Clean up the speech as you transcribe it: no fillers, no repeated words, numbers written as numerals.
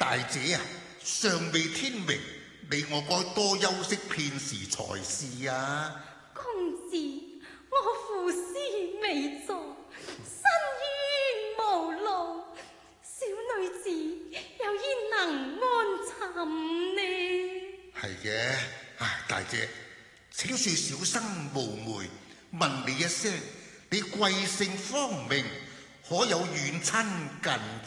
大姐啊，尚未天明，你我該多休息片時才是啊。 公子，我父師未在，身冤無路，小女子又焉能安寢呢？ 係嘅，唉，大姐，請恕小生無昧，問你一聲，你貴姓芳名，可有遠親近